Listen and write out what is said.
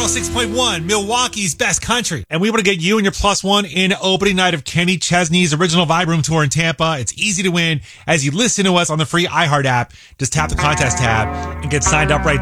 106.1, Milwaukee's best country. And we want to get you and your plus one in opening night of Kenny Chesney's original Vibe Room Tour in Tampa. It's easy to win as you listen to us on the free iHeart app. Just tap the contest tab and get signed up right